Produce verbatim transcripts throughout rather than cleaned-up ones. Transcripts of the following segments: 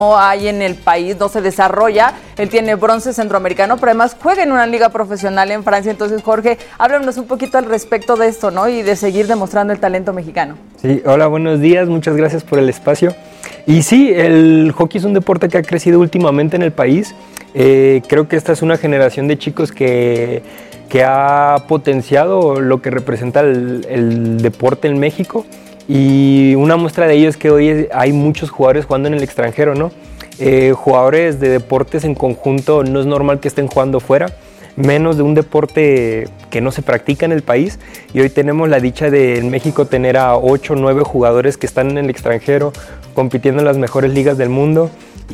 no hay en el país, no se desarrolla. Él tiene bronce centroamericano, pero además juega en una liga profesional en Francia. Entonces, Jorge, háblanos un poquito al respecto de esto, ¿no? Y de seguir demostrando el talento mexicano. Sí, hola, buenos días, muchas gracias por el espacio. Y sí, el hockey es un deporte que ha crecido últimamente en el país. Eh, creo que esta es una generación de chicos que, que ha potenciado lo que representa el, el deporte en México. Y una muestra de ello es que hoy hay muchos jugadores jugando en el extranjero, ¿no? Eh, jugadores de deportes en conjunto, no es normal que estén jugando fuera, menos de un deporte que no se practica en el país. Y hoy tenemos la dicha de en México tener a ocho o nueve jugadores que están en el extranjero, compitiendo en las mejores ligas del mundo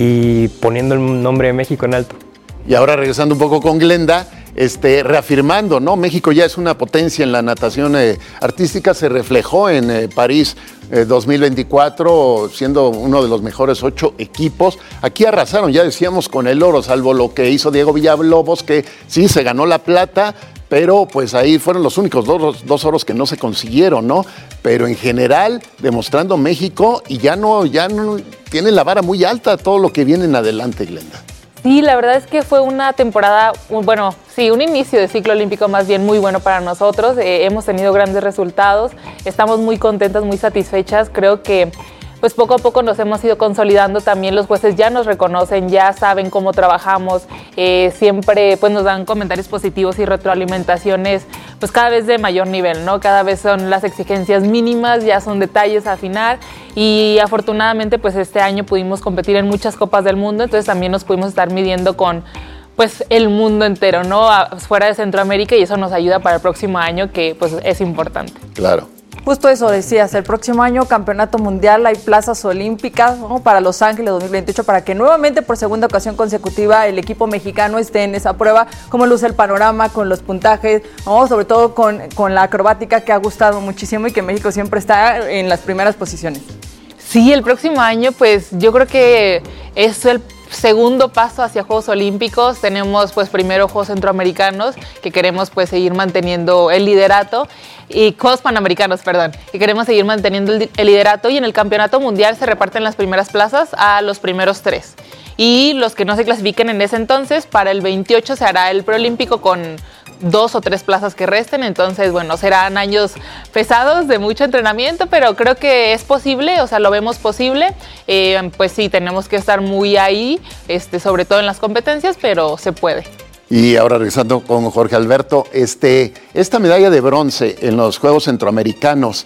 y poniendo el nombre de México en alto. Y ahora regresando un poco con Glenda, este, reafirmando, ¿no? México ya es una potencia en la natación eh, artística, se reflejó en eh, París eh, dos mil veinticuatro, siendo uno de los mejores ocho equipos. Aquí arrasaron, ya decíamos, con el oro, salvo lo que hizo Diego Villalobos, que sí se ganó la plata, pero pues ahí fueron los únicos dos, dos oros que no se consiguieron, ¿no? Pero en general, demostrando México, y ya no, ya no tiene la vara muy alta todo lo que viene en adelante, Glenda. Sí, la verdad es que fue una temporada, bueno, sí, un inicio de ciclo olímpico más bien muy bueno para nosotros. Eh, hemos tenido grandes resultados, estamos muy contentas, muy satisfechas. Creo que pues poco a poco nos hemos ido consolidando, también los jueces ya nos reconocen, ya saben cómo trabajamos, eh, siempre pues nos dan comentarios positivos y retroalimentaciones pues cada vez de mayor nivel, ¿no? Cada vez son las exigencias mínimas, ya son detalles a afinar y afortunadamente pues este año pudimos competir en muchas copas del mundo, entonces también nos pudimos estar midiendo con pues el mundo entero, ¿no? Fuera de Centroamérica, y eso nos ayuda para el próximo año, que pues es importante. Claro. Justo eso decías, el próximo año campeonato mundial, hay plazas olímpicas, ¿no? Para Los Ángeles dos mil veintiocho, para que nuevamente por segunda ocasión consecutiva el equipo mexicano esté en esa prueba. ¿Cómo luce el panorama con los puntajes, ¿no? Sobre todo con, con la acrobática, que ha gustado muchísimo y que México siempre está en las primeras posiciones? Sí, el próximo año pues yo creo que es el segundo paso hacia Juegos Olímpicos. Tenemos pues primero Juegos Centroamericanos, que queremos pues seguir manteniendo el liderato, y Juegos Panamericanos, perdón, que queremos seguir manteniendo el, el liderato, y en el Campeonato Mundial se reparten las primeras plazas a los primeros tres. Y los que no se clasifiquen en ese entonces, para el veintiocho se hará el preolímpico con dos o tres plazas que resten. Entonces, bueno, serán años pesados de mucho entrenamiento, pero creo que es posible, o sea, lo vemos posible. Eh, pues sí, tenemos que estar muy ahí, este, sobre todo en las competencias, pero se puede. Y ahora regresando con Jorge Alberto, este, esta medalla de bronce en los Juegos Centroamericanos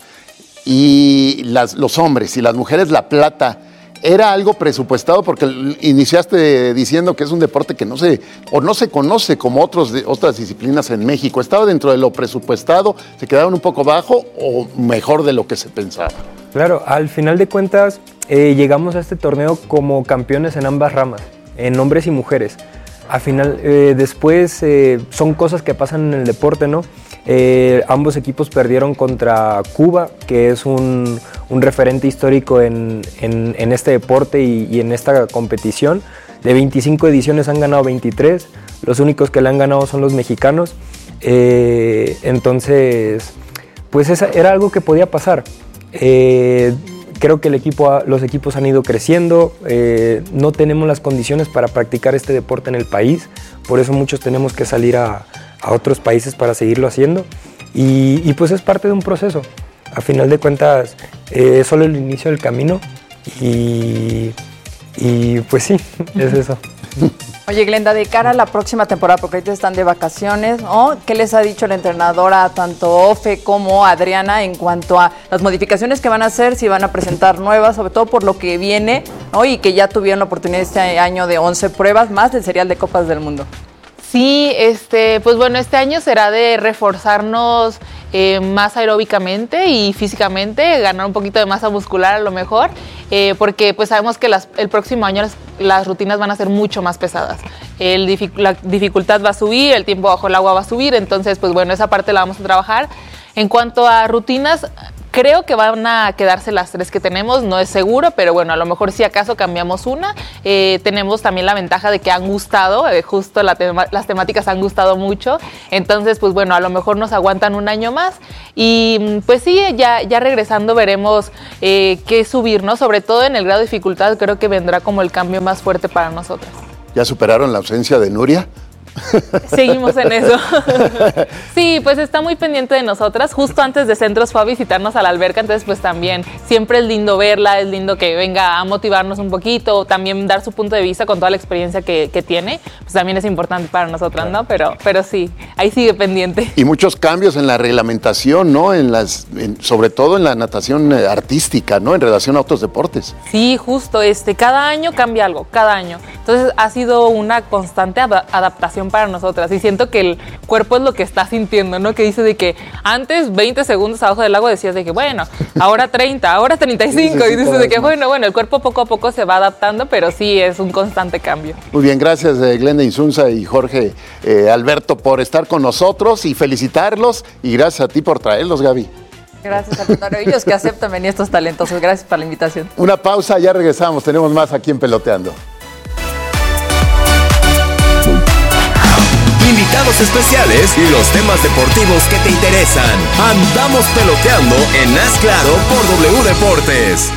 y las, los hombres y las mujeres la plata, ¿era algo presupuestado? Porque iniciaste diciendo que es un deporte que no se, o no se conoce como otros, otras disciplinas en México. ¿Estaba dentro de lo presupuestado? ¿Se quedaron un poco bajo o mejor de lo que se pensaba? Claro, al final de cuentas eh, llegamos a este torneo como campeones en ambas ramas, en hombres y mujeres. Al final, eh, después eh, son cosas que pasan en el deporte, ¿no? Eh, ambos equipos perdieron contra Cuba, que es un, un referente histórico en, en, en este deporte y, y en esta competición. De veinticinco ediciones han ganado veintitrés, los únicos que le han ganado son los mexicanos. Eh, entonces, pues esa era algo que podía pasar. Eh, Creo que el equipo, los equipos han ido creciendo, eh, no tenemos las condiciones para practicar este deporte en el país, por eso muchos tenemos que salir a, a otros países para seguirlo haciendo, y, y pues es parte de un proceso. A final de cuentas, eh, es solo el inicio del camino, y, y pues sí, es eso. Oye, Glenda, de cara a la próxima temporada, porque ahorita están de vacaciones, ¿no? ¿Qué les ha dicho la entrenadora, tanto Ofe como Adriana, en cuanto a las modificaciones que van a hacer, si van a presentar nuevas, sobre todo por lo que viene, ¿no? Y que ya tuvieron la oportunidad este año de once pruebas, más del serial de Copas del Mundo? Sí, este, pues bueno, este año será de reforzarnos eh, más aeróbicamente y físicamente, ganar un poquito de masa muscular a lo mejor, eh, porque pues sabemos que las, el próximo año las, las rutinas van a ser mucho más pesadas. El, la dificultad va a subir, el tiempo bajo el agua va a subir, entonces pues bueno, esa parte la vamos a trabajar. En cuanto a rutinas, Creo que van a quedarse las tres que tenemos, no es seguro, pero bueno, a lo mejor si acaso cambiamos una. Eh, tenemos también la ventaja de que han gustado, eh, justo la tema, las temáticas han gustado mucho, entonces pues bueno, a lo mejor nos aguantan un año más y pues sí, ya, ya regresando veremos eh, qué subir, ¿no? Sobre todo en el grado de dificultad creo que vendrá como el cambio más fuerte para nosotras. ¿Ya superaron la ausencia de Nuria? Seguimos en eso. Sí, pues está muy pendiente de nosotras. Justo antes de Centros fue a visitarnos a la alberca, entonces pues también siempre es lindo verla, es lindo que venga a motivarnos un poquito, también dar su punto de vista con toda la experiencia que, que tiene, pues también es importante para nosotras, ¿no? Pero, pero sí, ahí sigue pendiente. Y muchos cambios en la reglamentación, ¿no? En las, en, sobre todo en la natación artística, ¿no? En relación a otros deportes. Sí, justo, este, cada año cambia algo, cada año. Entonces ha sido una constante ad- adaptación para nosotras y siento que el cuerpo es lo que está sintiendo, ¿no? Que dice de que antes veinte segundos abajo del agua decías de que bueno, ahora treinta, ahora treinta y cinco y dices de que bueno, bueno, el cuerpo poco a poco se va adaptando, pero sí es un constante cambio. Muy bien, gracias eh, Glenda Insunza y Jorge eh, Alberto por estar con nosotros y felicitarlos y gracias a ti por traerlos, Gaby. Gracias, al contrario, ellos que aceptan venir estos talentosos. Gracias por la invitación. Una pausa, ya regresamos, tenemos más aquí en Peloteando. Invitados especiales y los temas deportivos que te interesan. Andamos peloteando en Haz Claro por W Deportes.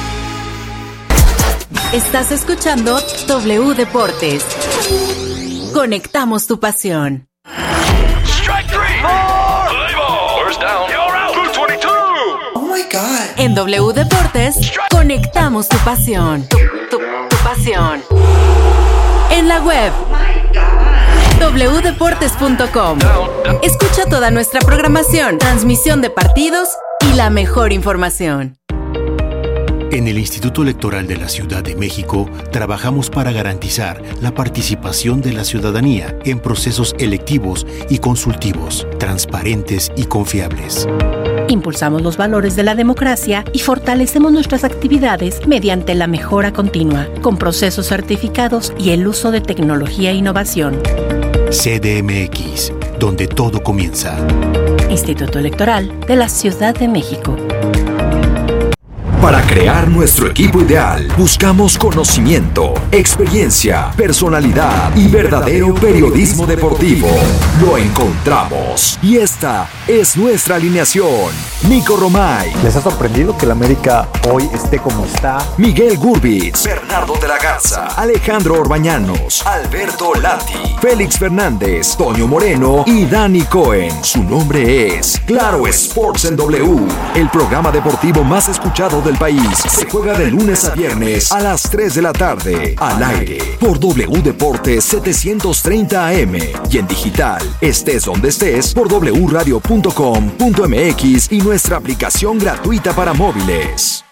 Estás escuchando W Deportes. Conectamos tu pasión. Strike three. Play ball. First down. You're out. Blue twenty-two. Oh my God. En W Deportes, conectamos tu pasión. Tu, tu, tu pasión. En la web doble u deportes punto com. Escucha toda nuestra programación, transmisión de partidos y la mejor información. En el Instituto Electoral de la Ciudad de México trabajamos para garantizar la participación de la ciudadanía en procesos electivos y consultivos, transparentes y confiables. Impulsamos los valores de la democracia y fortalecemos nuestras actividades mediante la mejora continua, con procesos certificados y el uso de tecnología e innovación. C D M X, donde todo comienza. Instituto Electoral de la Ciudad de México. Para crear nuestro equipo ideal, buscamos conocimiento, experiencia, personalidad y verdadero periodismo deportivo. Lo encontramos. Y esta es nuestra alineación. Nico Romay. ¿Les ha sorprendido que el América hoy esté como está? Miguel Gurbitz. Bernardo de la Garza. Alejandro Orbañanos. Alberto Lati. Félix Fernández. Toño Moreno y Dani Cohen. Su nombre es Claro Sports en W, el programa deportivo más escuchado del país. Se juega de lunes a viernes a las tres de la tarde, al aire, por W Deportes setecientos treinta A M y en digital, estés donde estés, por w radio punto com punto m x y nuestra aplicación gratuita para móviles.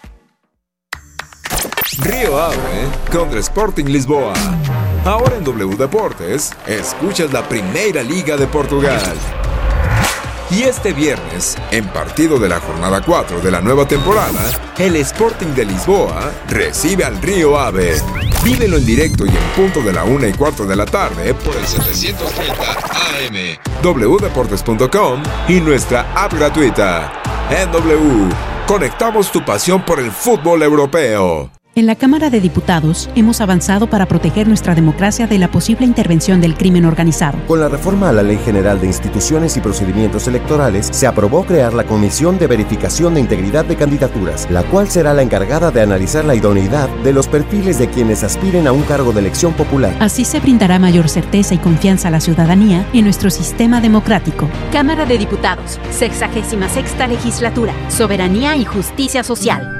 Río Ave contra Sporting Lisboa. Ahora en W Deportes, escuchas la Primeira Liga de Portugal. Y este viernes, en partido de la jornada cuatro de la nueva temporada, el Sporting de Lisboa recibe al Río Ave. Vívelo en directo y en punto de la una y cuarto de la tarde por el setecientos treinta A M, w deportes punto com y nuestra app gratuita. En W, conectamos tu pasión por el fútbol europeo. En la Cámara de Diputados hemos avanzado para proteger nuestra democracia de la posible intervención del crimen organizado. Con la reforma a la Ley General de Instituciones y Procedimientos Electorales, se aprobó crear la Comisión de Verificación de Integridad de Candidaturas, la cual será la encargada de analizar la idoneidad de los perfiles de quienes aspiren a un cargo de elección popular. Así se brindará mayor certeza y confianza a la ciudadanía en nuestro sistema democrático. Cámara de Diputados, sexagésima sexta legislatura, soberanía y justicia social.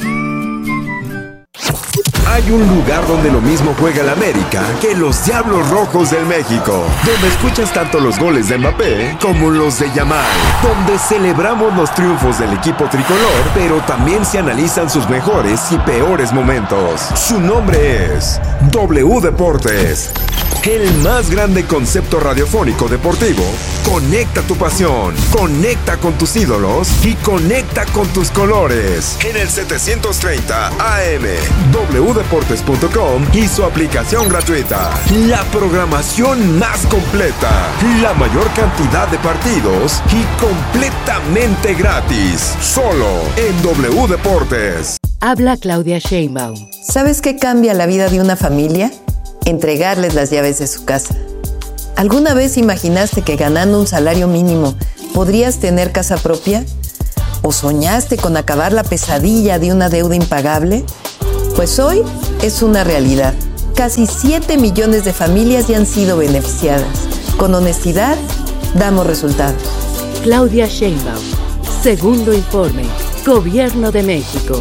Hay un lugar donde lo mismo juega el América que los Diablos Rojos del México, donde escuchas tanto los goles de Mbappé como los de Yamal, donde celebramos los triunfos del equipo tricolor, pero también se analizan sus mejores y peores momentos. Su nombre es W Deportes. El más grande concepto radiofónico deportivo. Conecta tu pasión, conecta con tus ídolos y conecta con tus colores. En el setecientos treinta A M, doble u deportes punto com y su aplicación gratuita. La programación más completa, la mayor cantidad de partidos y completamente gratis. Solo en W Deportes. Habla Claudia Sheinbaum. ¿Sabes qué cambia la vida de una familia? Entregarles las llaves de su casa. ¿Alguna vez imaginaste que ganando un salario mínimo podrías tener casa propia? ¿O soñaste con acabar la pesadilla de una deuda impagable? Pues hoy es una realidad. Casi siete millones de familias ya han sido beneficiadas. Con honestidad, damos resultados. Claudia Sheinbaum. Segundo informe. Gobierno de México.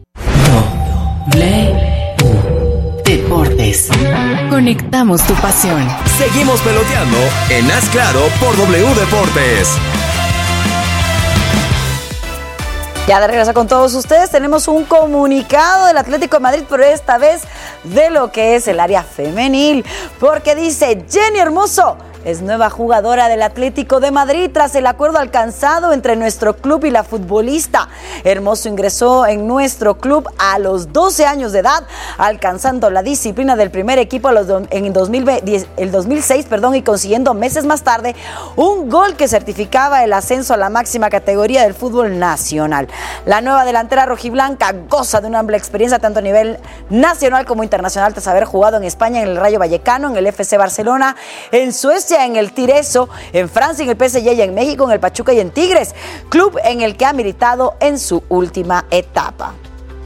W Deportes. Conectamos tu pasión. Seguimos peloteando en Haz Claro por W Deportes. Ya de regreso con todos ustedes, tenemos un comunicado del Atlético de Madrid, pero esta vez de lo que es el área femenil, porque dice: Jenny Hermoso es nueva jugadora del Atlético de Madrid tras el acuerdo alcanzado entre nuestro club y la futbolista. Hermoso ingresó en nuestro club a los doce años de edad, alcanzando la disciplina del primer equipo a los do, en el, dos mil diez, el dos mil seis perdón, y consiguiendo meses más tarde un gol que certificaba el ascenso a la máxima categoría del fútbol nacional. La nueva delantera rojiblanca goza de una amplia experiencia tanto a nivel nacional como internacional tras haber jugado en España en el Rayo Vallecano, en el F C Barcelona, en Suecia en el Tireso, en Francia en el P S G y en México en el Pachuca y en Tigres, club en el que ha militado en su última etapa.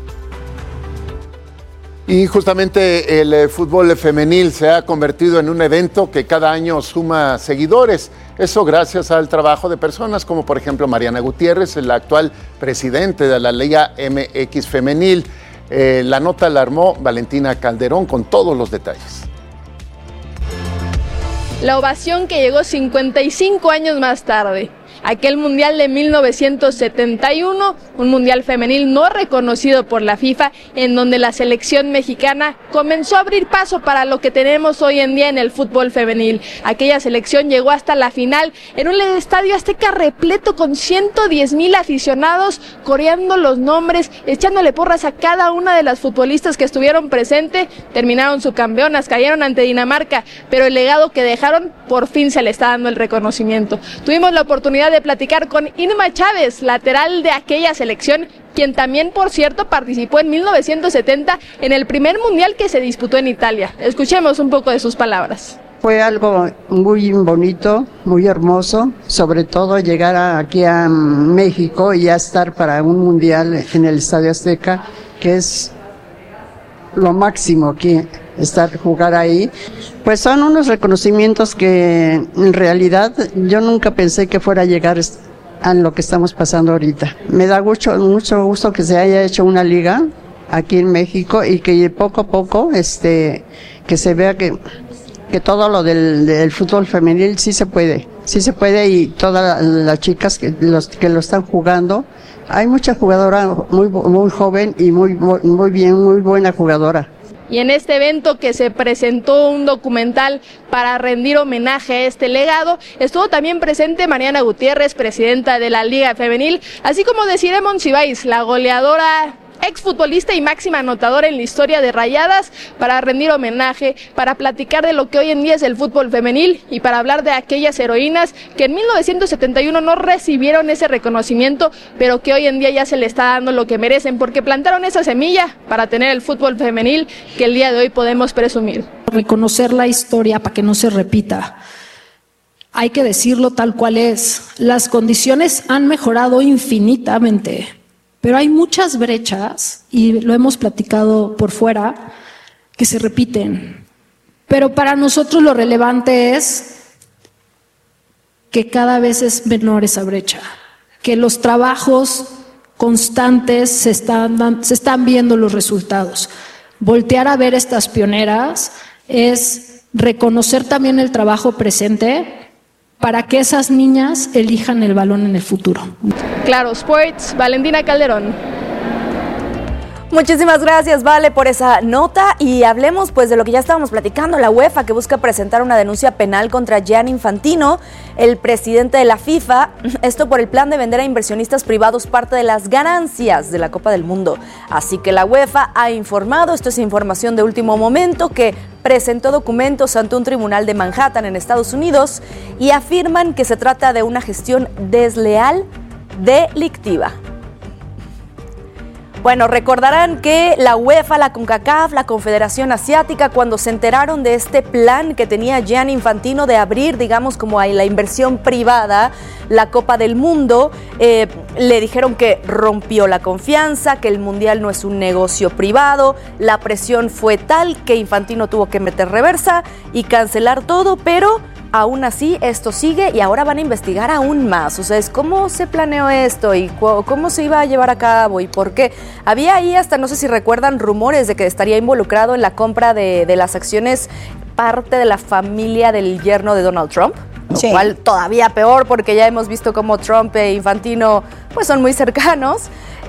Y justamente el eh, fútbol femenil se ha convertido en un evento que cada año suma seguidores. Eso gracias al trabajo de personas como por ejemplo Mariana Gutiérrez, la actual presidente de la Liga M X Femenil. Eh, la nota la armó Valentina Calderón con todos los detalles. La ovación que llegó cincuenta y cinco años más tarde. Aquel mundial de mil novecientos setenta y uno, un mundial femenil no reconocido por la FIFA, en donde la selección mexicana comenzó a abrir paso para lo que tenemos hoy en día en el fútbol femenil. Aquella selección llegó hasta la final en un estadio Azteca repleto con ciento diez mil aficionados, coreando los nombres, echándole porras a cada una de las futbolistas que estuvieron presentes. Terminaron subcampeonas, cayeron ante Dinamarca, pero el legado que dejaron por fin se le está dando el reconocimiento. Tuvimos la oportunidad de platicar con Inma Chávez, lateral de aquella selección, quien también, por cierto, participó en mil novecientos setenta en el primer mundial que se disputó en Italia. Escuchemos un poco de sus palabras. Fue algo muy bonito, muy hermoso, sobre todo llegar a, aquí a México y ya estar para un mundial en el Estadio Azteca, que es lo máximo aquí, estar, jugar ahí. Pues son unos reconocimientos que en realidad yo nunca pensé que fuera a llegar a lo que estamos pasando ahorita. Me da mucho, mucho gusto que se haya hecho una liga aquí en México y que poco a poco este, que se vea que, que todo lo del, del fútbol femenil sí se puede, sí se puede, y todas las chicas que, los, que lo están jugando. Hay mucha jugadora muy, muy joven y muy, muy bien, muy buena jugadora. Y en este evento que se presentó un documental para rendir homenaje a este legado, estuvo también presente Mariana Gutiérrez, presidenta de la Liga Femenil, así como Desiree Monsiváis, la goleadora, exfutbolista y máxima anotadora en la historia de Rayadas, para rendir homenaje, para platicar de lo que hoy en día es el fútbol femenil y para hablar de aquellas heroínas que en mil novecientos setenta y uno no recibieron ese reconocimiento, pero que hoy en día ya se le está dando lo que merecen, porque plantaron esa semilla para tener el fútbol femenil que el día de hoy podemos presumir. Reconocer la historia para que no se repita. Hay que decirlo tal cual es. Las condiciones han mejorado infinitamente, pero hay muchas brechas, y lo hemos platicado por fuera, que se repiten. Pero para nosotros lo relevante es que cada vez es menor esa brecha, que los trabajos constantes se están, se están viendo los resultados. Voltear a ver estas pioneras es reconocer también el trabajo presente para que esas niñas elijan el balón en el futuro. Claro Sports, Valentina Calderón. Muchísimas gracias, Vale, por esa nota y hablemos pues de lo que ya estábamos platicando, la UEFA que busca presentar una denuncia penal contra Gianni Infantino, el presidente de la FIFA, esto por el plan de vender a inversionistas privados parte de las ganancias de la Copa del Mundo. Así que la UEFA ha informado, esto es información de último momento, que presentó documentos ante un tribunal de Manhattan en Estados Unidos y afirman que se trata de una gestión desleal delictiva. Bueno, recordarán que la UEFA, la CONCACAF, la Confederación Asiática, cuando se enteraron de este plan que tenía Gianni Infantino de abrir, digamos, como hay la inversión privada, la Copa del Mundo, eh, le dijeron que rompió la confianza, que el Mundial no es un negocio privado, la presión fue tal que Infantino tuvo que meter reversa y cancelar todo, pero aún así esto sigue y ahora van a investigar aún más. O sea, es cómo se planeó esto y cómo se iba a llevar a cabo y por qué. Había ahí hasta, no sé si recuerdan, rumores de que estaría involucrado en la compra de, de las acciones parte de la familia del yerno de Donald Trump. Lo sí. cual todavía peor porque ya hemos visto cómo Trump e Infantino pues son muy cercanos.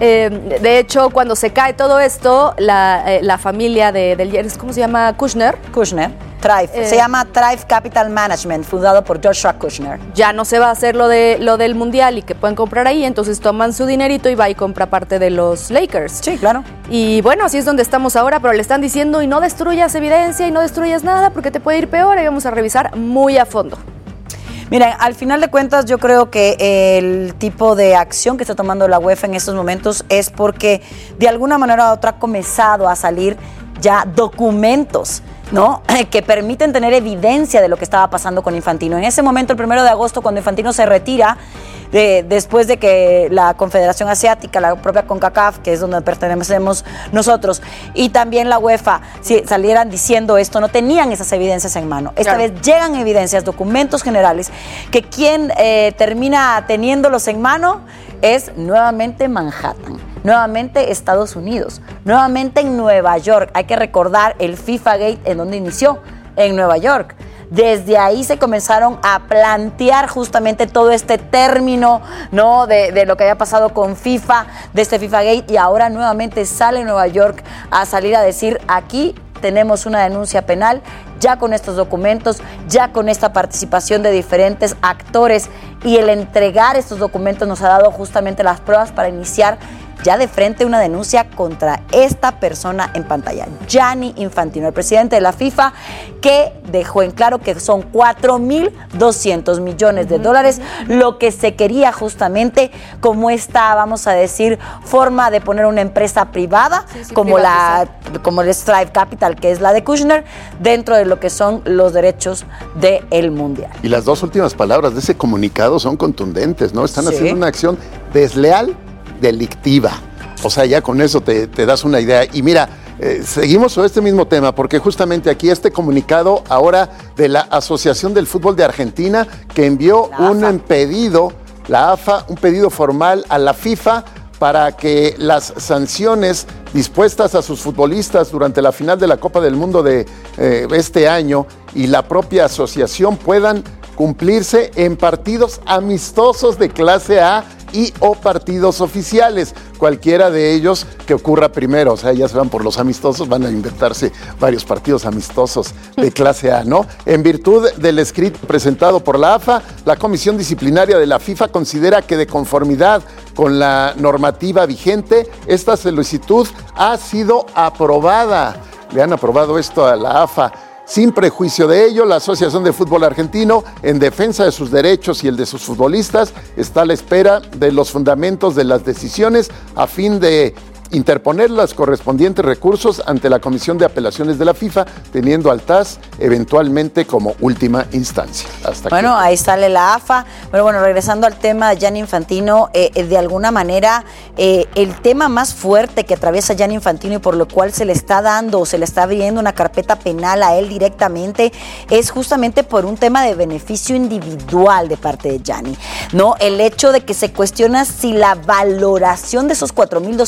Eh, de hecho, cuando se cae todo esto, la, eh, la familia de, del yerno, ¿cómo se llama? Kushner. Kushner. Thrive. Eh, se llama Thrive Capital Management, fundado por Joshua Kushner. Ya no se va a hacer lo, de, lo del Mundial y que pueden comprar ahí, entonces toman su dinerito y va y compra parte de los Lakers. Sí, claro. Y bueno, así es donde estamos ahora, pero le están diciendo y no destruyas evidencia y no destruyas nada porque te puede ir peor y vamos a revisar muy a fondo. Miren, al final de cuentas yo creo que el tipo de acción que está tomando la UEFA en estos momentos es porque de alguna manera u otra ha comenzado a salir ya documentos, ¿no? que permiten tener evidencia de lo que estaba pasando con Infantino. En ese momento, el primero de agosto, cuando Infantino se retira, de, después de que la Confederación Asiática, la propia CONCACAF, que es donde pertenecemos nosotros, y también la UEFA, si salieran diciendo esto, no tenían esas evidencias en mano. Esta claro. vez llegan evidencias, documentos generales, que quien eh, termina teniéndolos en mano es nuevamente Manhattan. Nuevamente Estados Unidos, nuevamente en Nueva York. Hay que recordar el FIFA Gate en donde inició, en Nueva York. Desde ahí se comenzaron a plantear justamente todo este término, ¿no? de, de lo que había pasado con FIFA, de este FIFA Gate, y ahora nuevamente sale Nueva York a salir a decir, aquí tenemos una denuncia penal, ya con estos documentos, ya con esta participación de diferentes actores, y el entregar estos documentos nos ha dado justamente las pruebas para iniciar ya de frente una denuncia contra esta persona en pantalla, Gianni Infantino, el presidente de la FIFA, que dejó en claro que son cuatro mil doscientos millones de dólares, lo que se quería justamente como esta, vamos a decir, forma de poner una empresa privada, sí, sí, como, la, como el Thrive Capital, que es la de Kushner, dentro de lo que son los derechos del Mundial. Y las dos últimas palabras de ese comunicado son contundentes, ¿no? Están sí. haciendo una acción desleal, delictiva. O sea, ya con eso te, te das una idea. Y mira, eh, seguimos sobre este mismo tema, porque justamente aquí este comunicado ahora de la Asociación del Fútbol de Argentina, que envió un pedido, la A F A, un pedido formal a la FIFA para que las sanciones dispuestas a sus futbolistas durante la final de la Copa del Mundo de eh, este año y la propia asociación puedan cumplirse en partidos amistosos de clase A y o partidos oficiales, cualquiera de ellos que ocurra primero. O sea, ya se van por los amistosos, van a inventarse varios partidos amistosos de clase A, ¿no? En virtud del escrito presentado por la A F A, la Comisión Disciplinaria de la FIFA considera que de conformidad con la normativa vigente, esta solicitud ha sido aprobada. Le han aprobado esto a la A F A. Sin prejuicio de ello, la Asociación de Fútbol Argentino, en defensa de sus derechos y el de sus futbolistas, está a la espera de los fundamentos de las decisiones a fin de interponer los correspondientes recursos ante la Comisión de Apelaciones de la FIFA, teniendo al T A S eventualmente como última instancia. Hasta bueno, aquí. Ahí sale la A F A. Pero bueno, regresando al tema de Gianni Infantino, eh, de alguna manera eh, el tema más fuerte que atraviesa Gianni Infantino y por lo cual se le está dando o se le está abriendo una carpeta penal a él directamente es justamente por un tema de beneficio individual de parte de Gianni, ¿no? El hecho de que se cuestiona si la valoración de esos cuatro mil doscientos millones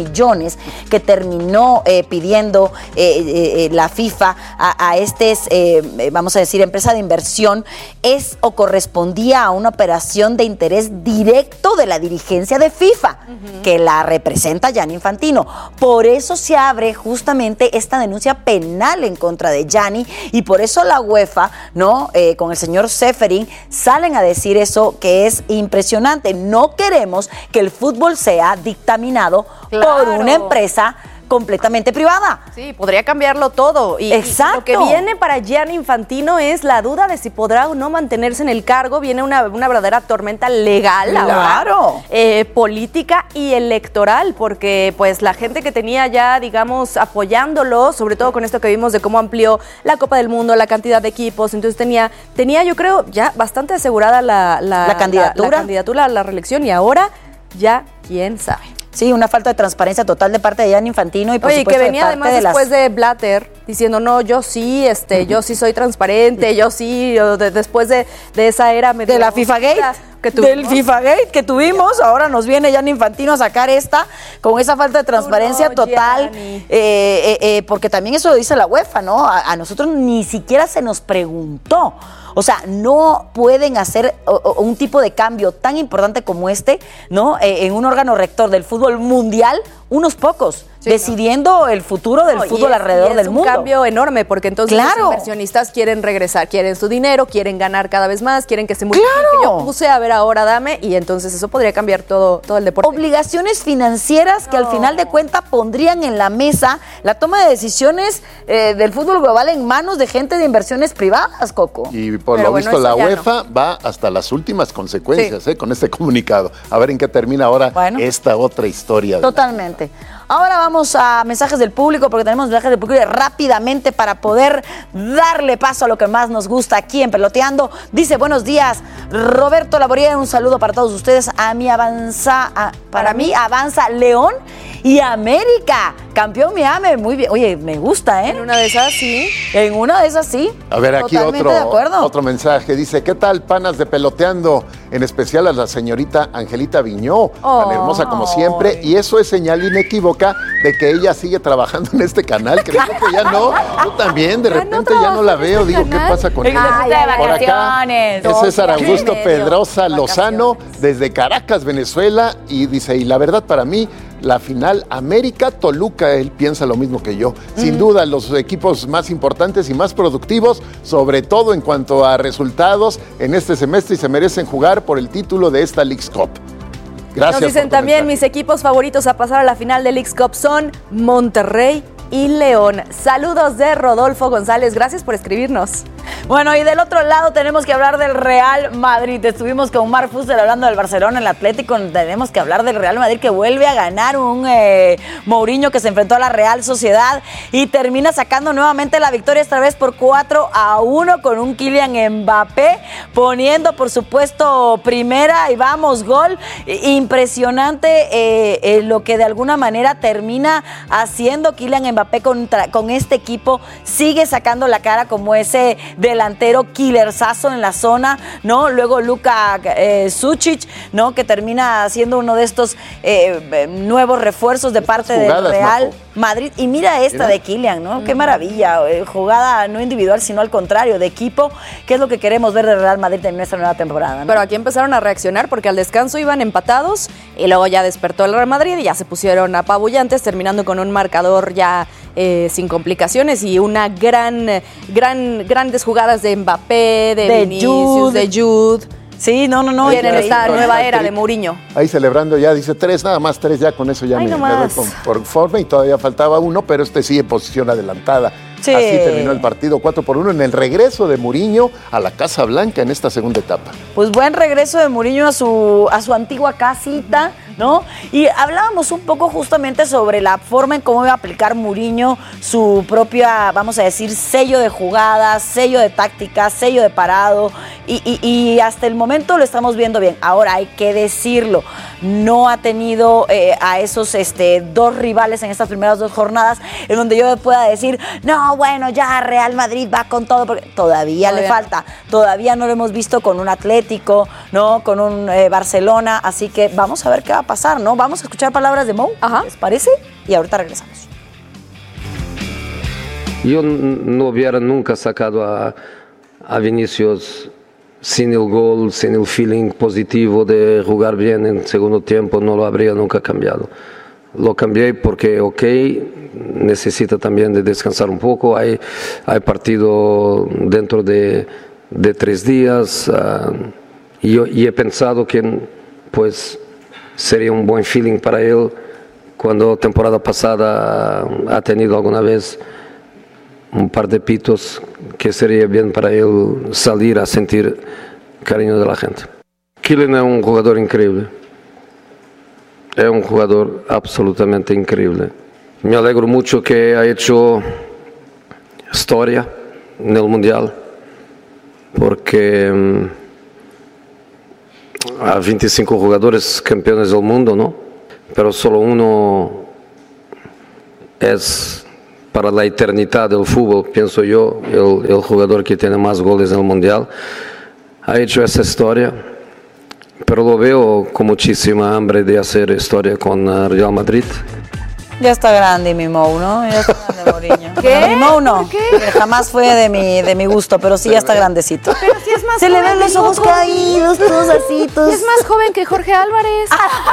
millones que terminó eh, pidiendo eh, eh, la FIFA a, a este, eh, vamos a decir, empresa de inversión, es o correspondía a una operación de interés directo de la dirigencia de FIFA, uh-huh. que la representa Gianni Infantino. Por eso se abre justamente esta denuncia penal en contra de Gianni, y por eso la UEFA, ¿no? Eh, con el señor Ceferin, salen a decir eso, que es impresionante. No queremos que el fútbol sea dictaminado claro. por una empresa completamente privada. Sí, podría cambiarlo todo. Y, Exacto. Y lo que viene para Gianni Infantino es la duda de si podrá o no mantenerse en el cargo. Viene una, una verdadera tormenta legal, claro. ahora, eh, política y electoral, porque pues la gente que tenía ya, digamos, apoyándolo, sobre todo con esto que vimos de cómo amplió la Copa del Mundo, la cantidad de equipos, entonces tenía, tenía yo creo, ya bastante asegurada la, la, la candidatura. La, la candidatura a la reelección, y ahora ya quién sabe. Sí, una falta de transparencia total de parte de Gianni Infantino y por Oye, supuesto que venía de además de después las... de Blatter diciendo, no, yo sí, este, yo sí soy transparente, yo sí, yo de, después de, de esa era medio de la FIFA Gate, que del FIFA Gate que tuvimos, ahora nos viene Gianni Infantino a sacar esta con esa falta de transparencia oh, no, total, eh, eh, eh, porque también eso lo dice la UEFA, ¿no? A, a nosotros ni siquiera se nos preguntó. O sea, no pueden hacer o, o, un tipo de cambio tan importante como este, ¿no? Eh, en un órgano rector del fútbol mundial, unos pocos, sí, decidiendo ¿no? el futuro del no, fútbol es, alrededor del mundo. Es un cambio enorme, porque entonces claro. los inversionistas quieren regresar, quieren su dinero, quieren ganar cada vez más, quieren que se multiplique. Claro. Yo puse a ver ahora, dame, y entonces eso podría cambiar todo, todo el deporte. Obligaciones financieras no. que al final de cuentas pondrían en la mesa la toma de decisiones eh, del fútbol global en manos de gente de inversiones privadas, Coco. Y por Pero lo bueno, visto la UEFA no. va hasta las últimas consecuencias sí. eh, con este comunicado. A ver en qué termina ahora bueno. esta otra historia. Totalmente. Ahora vamos a mensajes del público, porque tenemos mensajes del público rápidamente para poder darle paso a lo que más nos gusta aquí en Peloteando. Dice, buenos días, Roberto Laborie, un saludo para todos ustedes. A mí avanza, a, para, para mí avanza León y América. Campeón Miami, muy bien. Oye, me gusta, ¿eh? En una de esas, sí. En una de esas, sí. A ver, aquí otro, de acuerdo. otro mensaje. Dice, ¿qué tal, panas de Peloteando? En especial a la señorita Angelita Viñó, oh, tan hermosa como siempre. Y eso es señal inequívoca de que ella sigue trabajando en este canal. Creo que ya no. Yo también, de repente ya no la veo. Digo, ¿qué pasa con ella? Por acá es César Augusto Pedrosa Lozano, desde Caracas, Venezuela. Y dice, y la verdad para mí, la final América-Toluca, él piensa lo mismo que yo. Sin mm. duda, los equipos más importantes y más productivos, sobre todo en cuanto a resultados en este semestre, y se merecen jugar por el título de esta Leagues Cup. Gracias. Nos dicen también, mis equipos favoritos a pasar a la final de Leagues Cup son Monterrey y León. Saludos de Rodolfo González, gracias por escribirnos. Bueno, y del otro lado tenemos que hablar del Real Madrid. Estuvimos con Marc Fuster hablando del Barcelona, el Atlético. Tenemos que hablar del Real Madrid, que vuelve a ganar, un eh, Mourinho que se enfrentó a la Real Sociedad y termina sacando nuevamente la victoria, esta vez por cuatro a uno, con un Kylian Mbappé poniendo, por supuesto, primera y vamos, gol. Impresionante eh, eh, lo que de alguna manera termina haciendo Kylian Mbappé contra, con este equipo. Sigue sacando la cara como ese delantero killerzazo en la zona, ¿no? Luego Luka eh, Sučić, ¿no? Que termina siendo uno de estos eh, nuevos refuerzos de parte jugadas, del Real Majo. Madrid. Y mira esta mira. de Kylian, ¿no? Mm. Qué maravilla. Eh, jugada no individual, sino al contrario, de equipo, que es lo que queremos ver del Real Madrid en nuestra nueva temporada, ¿no? Pero aquí empezaron a reaccionar porque al descanso iban empatados y luego ya despertó el Real Madrid y ya se pusieron apabullantes, terminando con un marcador ya eh, sin complicaciones y una gran, gran, grandes jugadas de Mbappé, de, de Vinicius, Jude. de Jude. Sí, no, no, no. Vienen esta nueva era de Mourinho. Ahí celebrando ya, dice tres, nada más tres, ya con eso ya Ay, me, no me doy por forma, y todavía faltaba uno, pero este sí en posición adelantada. Sí. Así terminó el partido cuatro por uno en el regreso de Mourinho a la Casa Blanca en esta segunda etapa. Pues buen regreso de Mourinho a su, a su antigua casita, ¿no? Y hablábamos un poco justamente sobre la forma en cómo iba a aplicar Mourinho su propia, vamos a decir, sello de jugadas, sello de táctica, sello de parado, y, y, y hasta el momento lo estamos viendo bien. Ahora hay que decirlo, no ha tenido eh, a esos este, dos rivales en estas primeras dos jornadas en donde yo pueda decir, no, bueno, ya Real Madrid va con todo, porque todavía, todavía le falta, todavía no lo hemos visto con un Atlético, ¿no? Con un eh, Barcelona, así que vamos a ver qué va a pasar, ¿no? Vamos a escuchar palabras de Mo, Ajá. ¿les parece? Y ahorita regresamos. Yo no hubiera nunca sacado a, a Vinicius sin el gol, sin el feeling positivo de jugar bien en segundo tiempo, no lo habría nunca cambiado. Lo cambié porque, ok, necesita también de descansar un poco, hay, hay partido dentro de, de tres días uh, y, yo, y he pensado que pues sería un buen feeling para él cuando temporada pasada ha tenido alguna vez un par de pitos, que sería bien para él salir a sentir cariño de la gente. Kylian es un jugador increíble, es un jugador absolutamente increíble. Me alegro mucho que ha hecho historia en el Mundial, porque um, hay veinticinco jugadores campeones del mundo, ¿no? Pero solo uno es para la eternidad del fútbol, pienso yo, el, el jugador que tiene más goles en el Mundial. Ha hecho esa historia, pero lo veo con muchísima hambre de hacer historia con uh, Real Madrid. Ya está grande mi Mou, ¿no? Ya está grande, Mourinho. ¿Qué? Mi Mou no, que jamás fue de mi, de mi gusto, pero sí ya está grandecito. Pero sí es más Se joven le ven los que ojos Coco. caídos, todos así, todos... Es más joven que Jorge Álvarez.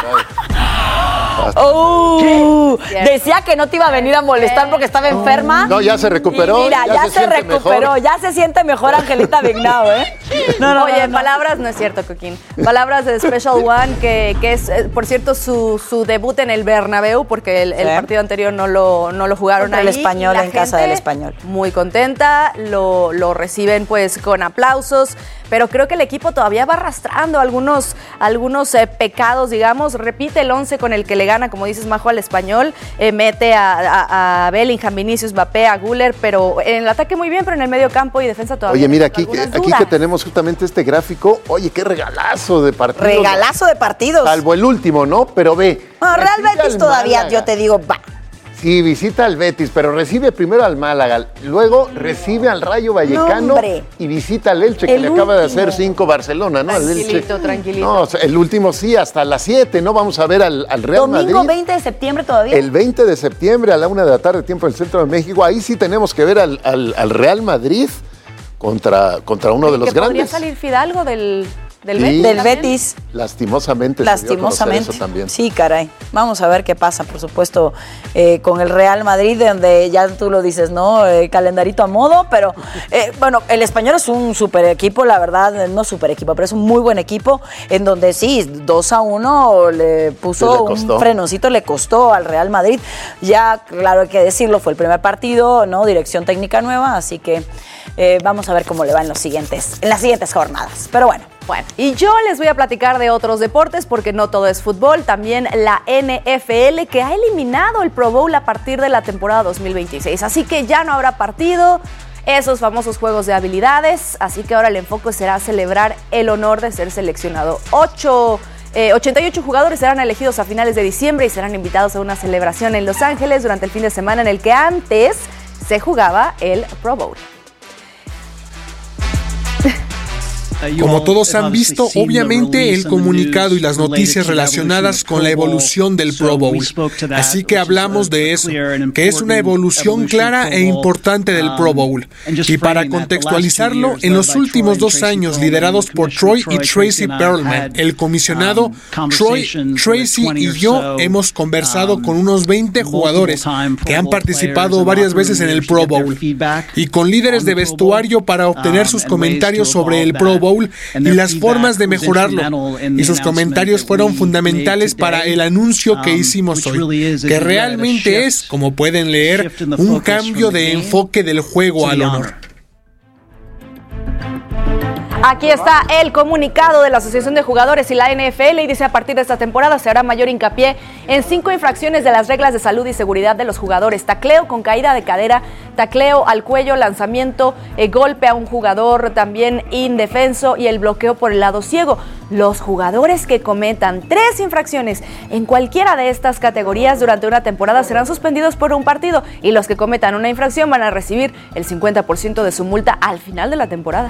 Oh, decía que no te iba a venir a molestar porque estaba enferma. No, ya se recuperó. Y mira, ya, ya se, se, se recuperó, mejor. ya se siente mejor Angelita Vignao, ¿eh? No, no, Oye, no, no. palabras, no es cierto, Coquín. Palabras de Special One, que, que es, por cierto, su, su debut en el Bernabéu, porque el, sí. el partido anterior no lo, no lo jugaron ahí. El Español, en casa del Español. Muy contenta, lo, lo reciben pues con aplausos, pero creo que el equipo todavía va arrastrando algunos, algunos eh, pecados, digamos. Repite el once con el que le gana, como dices, Majo, al Español. Eh, mete a, a, a Bellingham, Vinicius, Mbappé, a Güler, pero en el ataque muy bien, pero en el medio campo y defensa todavía. Oye, mira, aquí, aquí que tenemos justamente este gráfico. Oye, qué regalazo de partidos. Regalazo de partidos. Salvo el último, ¿no? Pero ve. No, Real Betis todavía, Málaga. Yo te digo, va. Sí, visita al Betis, pero recibe primero al Málaga, luego recibe al Rayo Vallecano no, y visita al Elche, que el le último. acaba de hacer cinco Barcelona, ¿no? Tranquilito, tranquilito. No, el último sí, hasta las siete, ¿no? Vamos a ver al, al Real Domingo Madrid. Domingo veinte de septiembre todavía. El veinte de septiembre a la una de la tarde, tiempo del centro de México. Ahí sí tenemos que ver al, al, al Real Madrid contra, contra uno de los que grandes. ¿Podría salir Fidalgo del... Del, sí, Betis, del Betis. Lastimosamente. Lastimosamente. Se eso también. Sí, caray. Vamos a ver qué pasa, por supuesto, eh, con el Real Madrid, donde ya tú lo dices, ¿no? Eh, calendarito a modo, pero eh, bueno, el Español es un super equipo, la verdad, no super equipo, pero es un muy buen equipo, en donde sí, dos a uno le puso sí, le un frenoncito, le costó al Real Madrid. Ya, claro, hay que decirlo, fue el primer partido, ¿no? Dirección técnica nueva, así que eh, vamos a ver cómo le va en los siguientes, en las siguientes jornadas. Pero bueno. Bueno, y yo les voy a platicar de otros deportes porque no todo es fútbol, también la N F L que ha eliminado el Pro Bowl a partir de la temporada dos mil veintiséis, así que ya no habrá partido, esos famosos juegos de habilidades, así que ahora el enfoque será celebrar el honor de ser seleccionado. Ocho, eh, ochenta y ocho jugadores serán elegidos a finales de diciembre y serán invitados a una celebración en Los Ángeles durante el fin de semana en el que antes se jugaba el Pro Bowl. Como todos han visto, obviamente el comunicado y las noticias relacionadas con la evolución del Pro Bowl. Así que hablamos de eso, que es una evolución clara e importante del Pro Bowl. Y para contextualizarlo, en los últimos dos años, liderados por Troy y Tracy Perlman, el comisionado, Troy, Tracy y yo hemos conversado con unos veinte jugadores que han participado varias veces en el Pro Bowl y con líderes de vestuario para obtener sus comentarios sobre el Pro Bowl y las formas de mejorarlo, y sus comentarios fueron fundamentales para el anuncio que hicimos hoy, que realmente es, como pueden leer, un cambio de enfoque del juego al honor. Aquí está el comunicado de la Asociación de Jugadores y la N F L y dice: a partir de esta temporada se hará mayor hincapié en cinco infracciones de las reglas de salud y seguridad de los jugadores: tacleo con caída de cadera, tacleo al cuello, lanzamiento, eh, golpe a un jugador también indefenso y el bloqueo por el lado ciego. Los jugadores que cometan tres infracciones en cualquiera de estas categorías durante una temporada serán suspendidos por un partido, y los que cometan una infracción van a recibir el cincuenta por ciento de su multa al final de la temporada.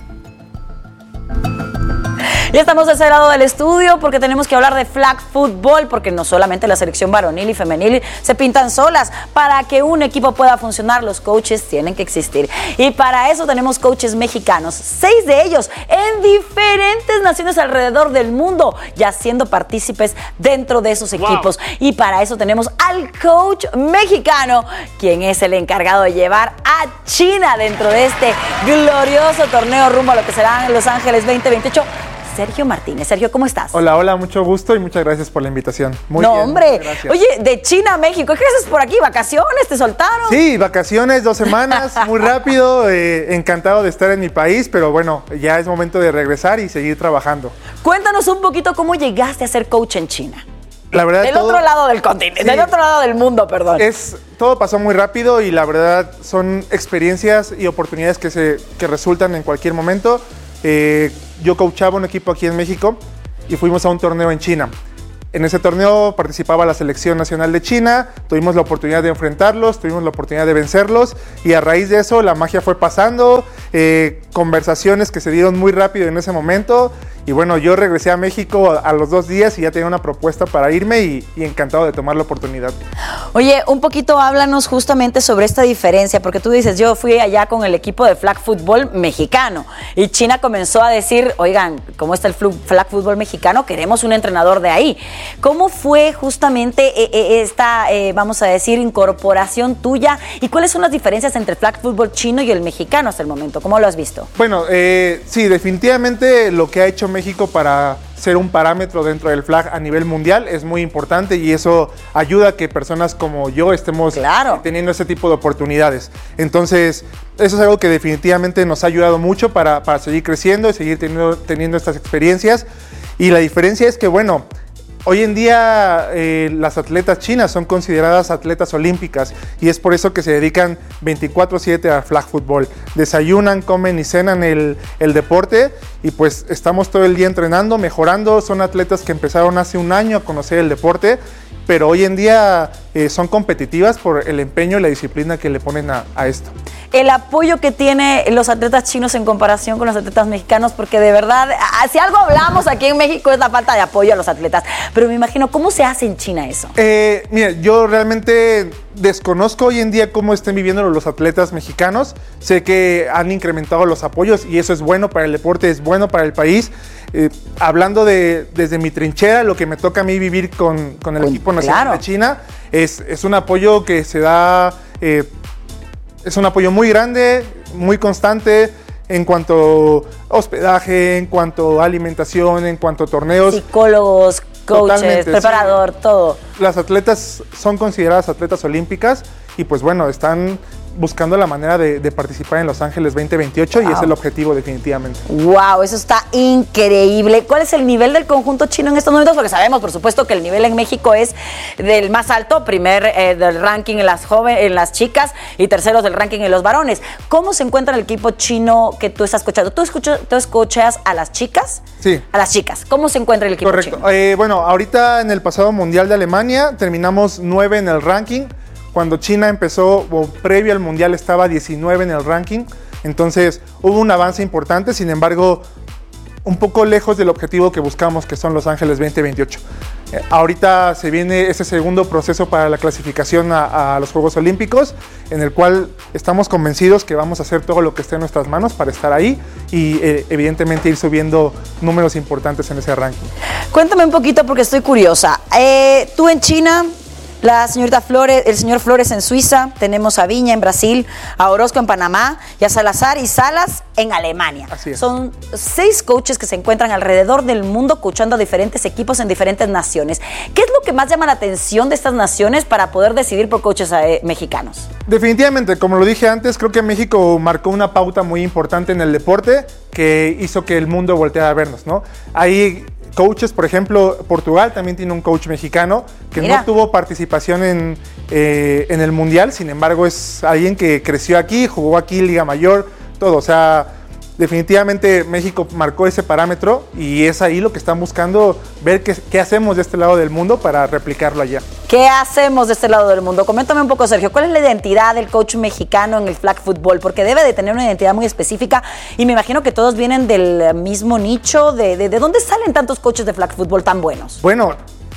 Ya estamos de ese lado del estudio porque tenemos que hablar de flag football, porque no solamente la selección varonil y femenil se pintan solas. Para que un equipo pueda funcionar, los coaches tienen que existir. Y para eso tenemos coaches mexicanos, seis de ellos en diferentes naciones alrededor del mundo, ya siendo partícipes dentro de esos equipos. Wow. Y para eso tenemos al coach mexicano, quien es el encargado de llevar a China dentro de este glorioso torneo rumbo a lo que serán Los Ángeles veinte veintiocho. Sergio Martínez. Sergio, ¿cómo estás? Hola, hola, mucho gusto y muchas gracias por la invitación. Muy no, bien, hombre. Oye, de China a México, ¿qué haces por aquí? ¿Vacaciones? ¿Te soltaron? Sí, vacaciones, dos semanas, muy rápido. Eh, encantado de estar en mi país, pero bueno, ya es momento de regresar y seguir trabajando. Cuéntanos un poquito cómo llegaste a ser coach en China. La verdad, del todo, otro lado del continente, sí, del otro lado del mundo, perdón. Es, todo pasó muy rápido y la verdad son experiencias y oportunidades que, se, que resultan en cualquier momento. Eh, yo coachaba un equipo aquí en México y fuimos a un torneo en China. En ese torneo participaba la selección nacional de China, tuvimos la oportunidad de enfrentarlos, tuvimos la oportunidad de vencerlos y a raíz de eso la magia fue pasando, eh, conversaciones que se dieron muy rápido en ese momento. Y bueno, yo regresé a México a, a los dos días y ya tenía una propuesta para irme y, y encantado de tomar la oportunidad. Oye, un poquito háblanos justamente sobre esta diferencia, porque tú dices, yo fui allá con el equipo de flag football mexicano y China comenzó a decir, oigan, ¿cómo está el flag football mexicano? Queremos un entrenador de ahí. ¿Cómo fue justamente eh, esta, eh, vamos a decir, incorporación tuya y cuáles son las diferencias entre el flag football chino y el mexicano hasta el momento? ¿Cómo lo has visto? Bueno, eh, sí, definitivamente lo que ha hecho México México para ser un parámetro dentro del flag a nivel mundial es muy importante y eso ayuda a que personas como yo estemos claro. teniendo ese tipo de oportunidades. Entonces, eso es algo que definitivamente nos ha ayudado mucho para, para seguir creciendo y seguir teniendo, teniendo estas experiencias. Y la diferencia es que, bueno, hoy en día eh, las atletas chinas son consideradas atletas olímpicas y es por eso que se dedican veinticuatro siete al flag football. Desayunan, comen y cenan el, el deporte y pues estamos todo el día entrenando, mejorando. Son atletas que empezaron hace un año a conocer el deporte, pero hoy en día eh, son competitivas por el empeño y la disciplina que le ponen a, a esto. El apoyo que tienen los atletas chinos en comparación con los atletas mexicanos, porque de verdad, si algo hablamos aquí en México es la falta de apoyo a los atletas, pero me imagino, ¿cómo se hace en China eso? Eh, mira, yo realmente desconozco hoy en día cómo estén viviendo los atletas mexicanos. Sé que han incrementado los apoyos y eso es bueno para el deporte, es bueno para el país. Eh, hablando de desde mi trinchera, lo que me toca a mí vivir con, con el pues, equipo nacional claro. de China, es, es un apoyo que se da... Eh, Es un apoyo muy grande, muy constante en cuanto a hospedaje, en cuanto a alimentación, en cuanto a torneos. Psicólogos, coaches, preparador, sí. todo. Las atletas son consideradas atletas olímpicas y pues bueno, están buscando la manera de, de participar en Los Ángeles veinte veintiocho wow. y es el objetivo definitivamente. ¡Wow! Eso está increíble. ¿Cuál es el nivel del conjunto chino en estos momentos? Porque sabemos, por supuesto, que el nivel en México es del más alto, primer eh, del ranking en las jóvenes, en las chicas y terceros del ranking en los varones. ¿Cómo se encuentra el equipo chino que tú estás coachando? ¿Tú, escuchas, tú escuchas a las chicas? Sí. A las chicas. ¿Cómo se encuentra el equipo Correcto. chino? Eh, bueno, ahorita en el pasado Mundial de Alemania terminamos nueve en el ranking. Cuando China empezó, o previo al Mundial, estaba diecinueve en el ranking. Entonces, hubo un avance importante, sin embargo, un poco lejos del objetivo que buscamos, que son Los Ángeles veinte veintiocho. Eh, ahorita se viene ese segundo proceso para la clasificación a, a los Juegos Olímpicos, en el cual estamos convencidos que vamos a hacer todo lo que esté en nuestras manos para estar ahí y eh, evidentemente ir subiendo números importantes en ese ranking. Cuéntame un poquito porque estoy curiosa. Eh, tú en China... La señorita Flores, el señor Flores en Suiza, tenemos a Viña en Brasil, a Orozco en Panamá y a Salazar y Salas en Alemania. Así es. Son seis coaches que se encuentran alrededor del mundo coachando a diferentes equipos en diferentes naciones. ¿Qué es lo que más llama la atención de estas naciones para poder decidir por coaches eh, mexicanos? Definitivamente, como lo dije antes, creo que México marcó una pauta muy importante en el deporte que hizo que el mundo volteara a vernos, ¿no? Hay coaches, por ejemplo, Portugal también tiene un coach mexicano que Mira. no tuvo participación en, eh, en el Mundial, sin embargo es alguien que creció aquí, jugó aquí Liga Mayor, todo, o sea, definitivamente México marcó ese parámetro y es ahí lo que están buscando, ver qué, qué hacemos de este lado del mundo para replicarlo allá. ¿Qué hacemos de este lado del mundo? Coméntame un poco, Sergio, ¿cuál es la identidad del coach mexicano en el flag football? Porque debe de tener una identidad muy específica y me imagino que todos vienen del mismo nicho. ¿De, de, de dónde salen tantos coaches de flag football tan buenos? Bueno,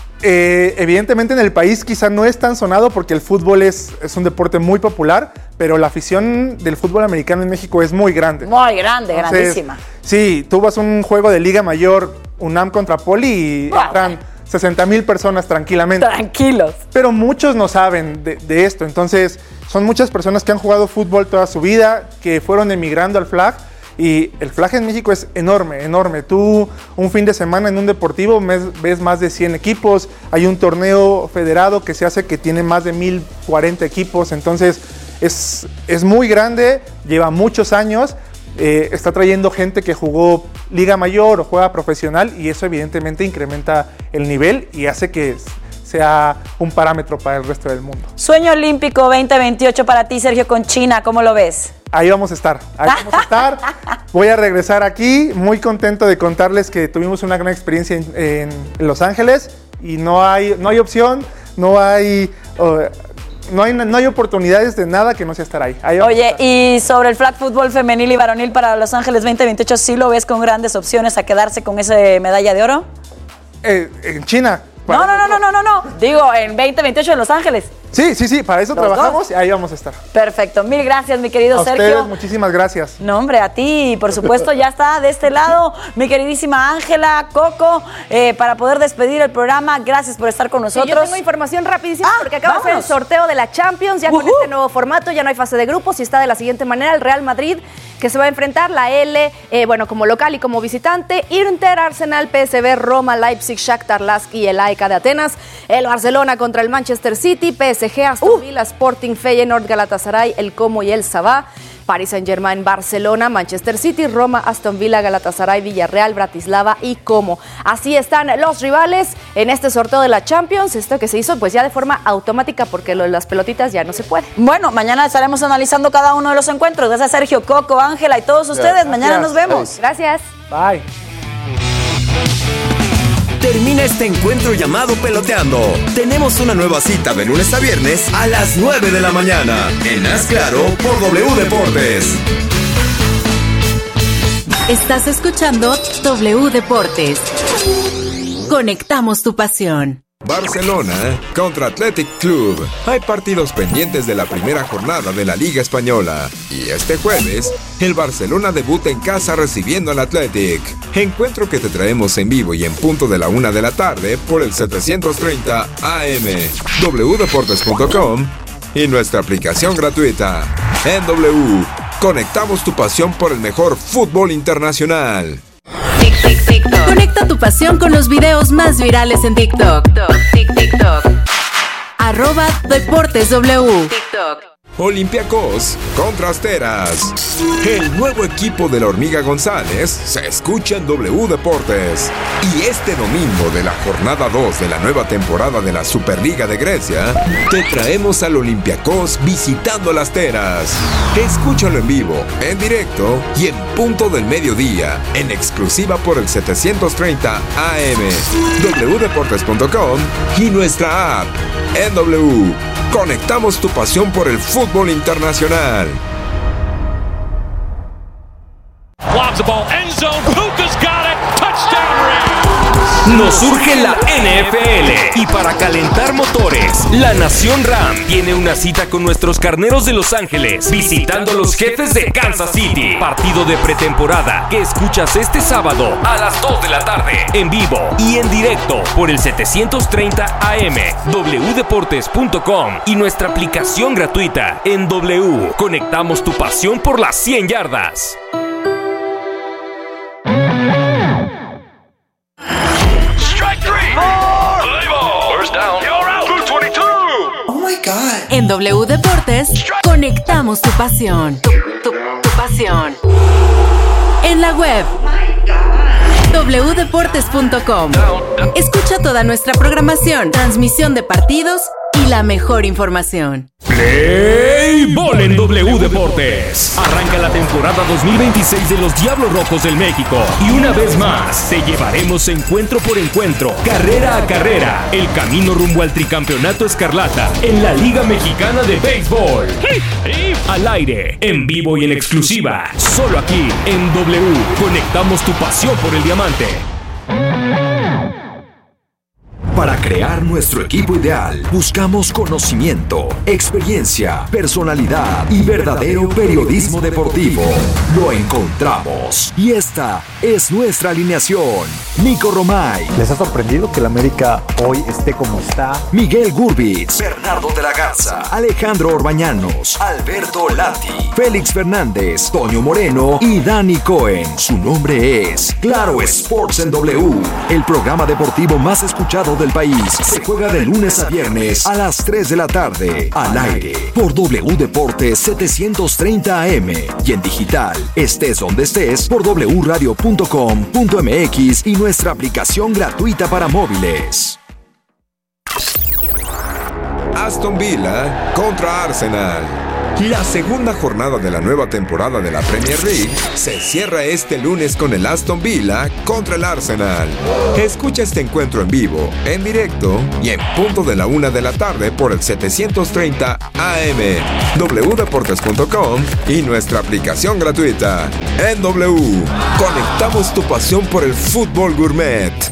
eh, evidentemente en el país quizá no es tan sonado porque el fútbol es, es un deporte muy popular, pero la afición del fútbol americano en México es muy grande. Muy grande, Entonces, grandísima. Sí, tú vas a un juego de Liga Mayor, UNAM contra Poli y wow. entran sesenta mil personas tranquilamente. Tranquilos. Pero muchos no saben de, de esto, entonces son muchas personas que han jugado fútbol toda su vida, que fueron emigrando al flag. Y el flag en México es enorme, enorme. Tú un fin de semana en un deportivo ves más de cien equipos. Hay un torneo federado que se hace que tiene más de mil cuarenta equipos. Entonces es, es muy grande, lleva muchos años. Eh, está trayendo gente que jugó Liga Mayor o juega profesional y eso evidentemente incrementa el nivel y hace que sea un parámetro para el resto del mundo. Sueño olímpico veinte veintiocho para ti, Sergio, con China, ¿cómo lo ves? Ahí vamos a estar, ahí vamos a estar. Voy a regresar aquí, muy contento de contarles que tuvimos una gran experiencia en, en Los Ángeles y no hay, no hay opción, no hay... Uh, No hay, no hay oportunidades de nada que no sea estar ahí. ahí Oye, y sobre el flag fútbol femenil y varonil para Los Ángeles veinte veintiocho, ¿sí lo ves con grandes opciones a quedarse con esa medalla de oro? Eh, en China. No, no, no, no, no, no, no. Digo, en veinte veintiocho en Los Ángeles. Sí, sí, sí, para eso Los trabajamos dos. Y ahí vamos a estar. Perfecto, mil gracias, mi querido a Sergio. Ustedes, muchísimas gracias. No, hombre, a ti, por supuesto, ya está de este lado mi queridísima Ángela, Coco, eh, para poder despedir el programa. Gracias por estar con nosotros. Sí, yo tengo información rapidísima ah, porque acaba vámonos. de ser el sorteo de la Champions, ya uh-huh. con este nuevo formato, ya no hay fase de grupos y está de la siguiente manera: el Real Madrid, que se va a enfrentar la L, eh, bueno, como local y como visitante, Inter, Arsenal, P S V, Roma, Leipzig, Shakhtar Lask y el A E K de Atenas, el Barcelona contra el Manchester City, P S G, Aston uh. Villa, Sporting, Feyenoord, Galatasaray, el Como y el Sabah, Paris Saint-Germain, Barcelona, Manchester City, Roma, Aston Villa, Galatasaray, Villarreal, Bratislava y Como. Así están los rivales en este sorteo de la Champions, esto que se hizo pues ya de forma automática porque lo de las pelotitas ya no se puede. Bueno, mañana estaremos analizando cada uno de los encuentros. Gracias a Sergio, Coco, Ángela y todos ustedes. Gracias. Mañana nos vemos. Gracias. Bye. Termina este encuentro llamado Peloteando. Tenemos una nueva cita de lunes a viernes a las nueve de la mañana. En Haz Claro por W Deportes. Estás escuchando W Deportes. Conectamos tu pasión. Barcelona contra Athletic Club. Hay partidos pendientes de la primera jornada de la Liga Española. Y este jueves, el Barcelona debuta en casa recibiendo al Athletic. Encuentro que te traemos en vivo y en punto de la una de la tarde por el setecientos treinta A M, w deportes punto com y nuestra aplicación gratuita. En W, conectamos tu pasión por el mejor fútbol internacional. Conecta tu pasión con los videos más virales en TikTok. TikTok. Arroba Deportes W. TikTok. Olympiacos contra Asteras. El nuevo equipo de la Hormiga González se escucha en W Deportes. Y este domingo de la jornada dos de la nueva temporada de la Superliga de Grecia, te traemos al Olympiacos visitando las Asteras. Escúchalo en vivo, en directo y en punto del mediodía, en exclusiva por el setecientos treinta A M, w deportes punto com y nuestra app. En W, conectamos tu pasión por el fútbol internacional. Wow. lobs the ball, end zone, Puka's got it, touchdown Rams. Nos surge la N F L y para calentar motores, la Nación Ram tiene una cita con nuestros carneros de Los Ángeles, visitando a los Jefes de Kansas City. Partido de pretemporada que escuchas este sábado a las dos de la tarde, en vivo y en directo por el setecientos treinta A M, w deportes punto com y nuestra aplicación gratuita en W. Conectamos tu pasión por las cien yardas. En W Deportes, conectamos tu pasión. Tu, tu, tu pasión. En la web, w deportes punto com. Escucha toda nuestra programación, transmisión de partidos y la mejor información. Play Ball en W Deportes. Arranca la temporada dos mil veintiséis de los Diablos Rojos del México. Y una vez más, te llevaremos encuentro por encuentro, carrera a carrera, el camino rumbo al tricampeonato escarlata en la Liga Mexicana de Béisbol. Al aire, en vivo y en exclusiva, solo aquí en W. Conectamos tu pasión por el diamante. Para crear nuestro equipo ideal, buscamos conocimiento, experiencia, personalidad y verdadero periodismo deportivo. Lo encontramos. Y esta es nuestra alineación. Nico Romay. ¿Les ha sorprendido que el América hoy esté como está? Miguel Gurbitz. Bernardo de la Garza. Alejandro Orbañanos. Alberto Lati. Félix Fernández. Toño Moreno. Y Dani Cohen. Su nombre es Claro Sports en W. El programa deportivo más escuchado del país. Se juega de lunes a viernes a las tres de la tarde. Al aire por W Deportes setecientos treinta A M y en digital, estés donde estés, por w radio punto com punto m x y nuestra aplicación gratuita para móviles. Aston Villa contra Arsenal. La segunda jornada de la nueva temporada de la Premier League se cierra este lunes con el Aston Villa contra el Arsenal. Escucha este encuentro en vivo, en directo y en punto de la una de la tarde por el setecientos treinta A M, w deportes punto com y nuestra aplicación gratuita. En W, conectamos tu pasión por el fútbol gourmet.